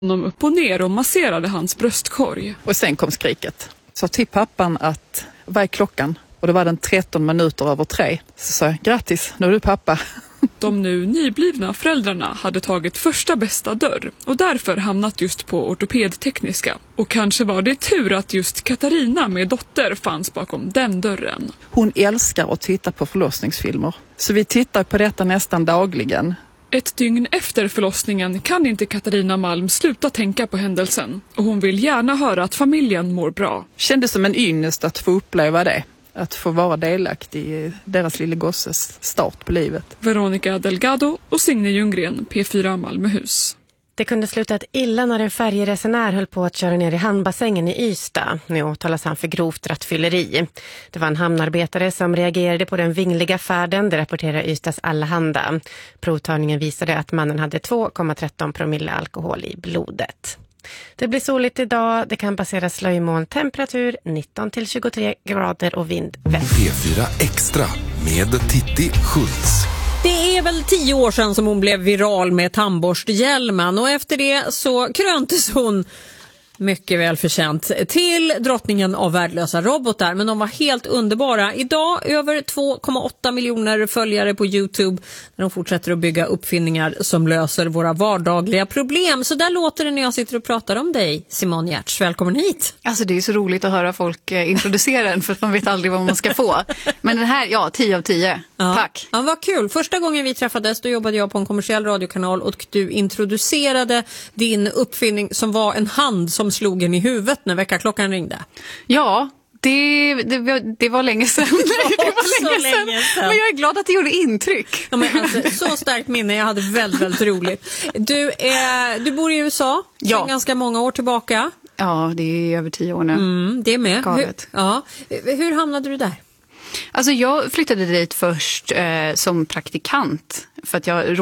honom upp och ner och masserade hans bröstkorg. Och sen kom skriket. Sa till pappan att, vad är klockan? Och det var den 13 minuter över 3. Så sa jag, grattis, nu är du pappa. De nu nyblivna föräldrarna hade tagit första bästa dörr och därför hamnat just på ortopedtekniska. Och kanske var det tur att just Katarina med dotter fanns bakom den dörren. Hon älskar att titta på förlossningsfilmer. Så vi tittar på detta nästan dagligen. Ett dygn efter förlossningen kan inte Katarina Malm sluta tänka på händelsen. Och hon vill gärna höra att familjen mår bra. Kändes som en ynnest att få uppleva det. Att få vara delaktig i deras lille gosses start på livet. Veronica Delgado och Signe Ljunggren, P4 Malmöhus. Det kunde slutat illa när en färjeresenär höll på att köra ner i hamnbassängen i Ystad. Nu åtalas han för grovt rattfylleri. Det var en hamnarbetare som reagerade på den vingliga färden, det rapporterar Ystads Allehanda. Provtagningen visade att mannen hade 2,13 promille alkohol i blodet. Det blir soligt idag, det kan passera slöjmoln, temperatur 19-23 grader och vind väst. P4 Extra med Titti Schultz. Det är väl 10 år sedan som hon blev viral med tandborsthjälmen och efter det så kröntes hon mycket väl förtjänt till drottningen av värdelösa robotar, men de var helt underbara. Idag över 2,8 miljoner följare på YouTube när de fortsätter att bygga uppfinningar som löser våra vardagliga problem. Så där låter det när jag sitter och pratar om dig, Simon Giertz. Välkommen hit. Alltså det är så roligt att höra folk introducera den för att man vet aldrig vad man ska få. Men den här, ja, 10 av 10. Ja. Tack. Ja, vad kul. Första gången vi träffades då jobbade jag på en kommersiell radiokanal och du introducerade din uppfinning som var en hand som slog en i huvudet när väckarklockan ringde. Ja, det var länge sedan. Det var länge sedan. Men jag är glad att det gjorde intryck. Ja, men alltså, så starkt minne, jag hade väldigt, väldigt roligt. Du bor i USA sedan ganska många år tillbaka. Ja, det är över 10 år nu. Det är med. Hur hamnade du där? Alltså jag flyttade dit först som praktikant för att jag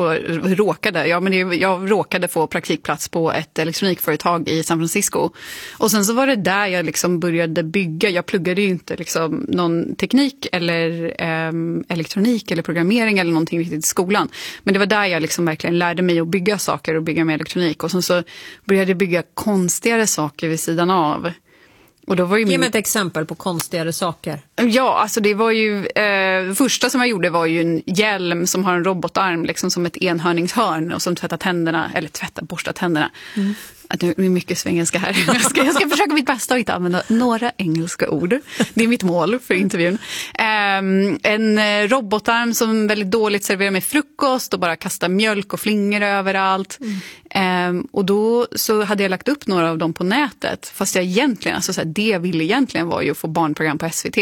råkade få praktikplats på ett elektronikföretag i San Francisco. Och sen så var det där jag liksom började bygga. Jag pluggade ju inte liksom någon teknik eller elektronik eller programmering eller någonting riktigt i skolan. Men det var där jag liksom verkligen lärde mig att bygga saker och bygga med elektronik. Och sen så började jag bygga konstigare saker vid sidan av. Och då var ju Ge mig ett exempel på konstigare saker. Ja, alltså det var ju första som jag gjorde var ju en hjälm som har en robotarm liksom som ett enhörningshörn och som borstar tänderna. Att det är mycket svengelska här. Jag ska försöka mitt bästa att inte använda några engelska ord. Det är mitt mål för intervjun. En robotarm som väldigt dåligt serverar mig frukost och bara kastar mjölk och flingor överallt. Och då så hade jag lagt upp några av dem på nätet. Fast jag egentligen, alltså så här, det jag ville egentligen var ju att få barnprogram på SVT.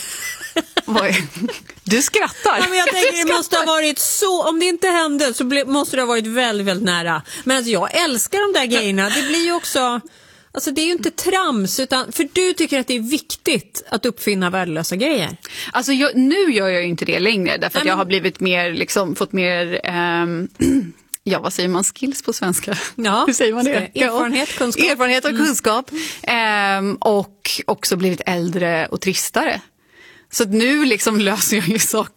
Du skrattar. Ja, men jag tänker det måste ha varit så, om det inte hände så måste det ha varit väldigt, väldigt nära. Men alltså, jag älskar de där grejerna. Det blir ju också, alltså det är ju inte trams utan, för du tycker att det är viktigt att uppfinna värdelösa grejer. Alltså nu gör jag ju inte det längre därför att jag har blivit mer, liksom fått mer ja, vad säger man? Skills på svenska? Ja, hur säger man det? Erfarenhet, kunskap. Erfarenhet och kunskap. Och också blivit äldre och tristare. Så att nu liksom löser jag ju saker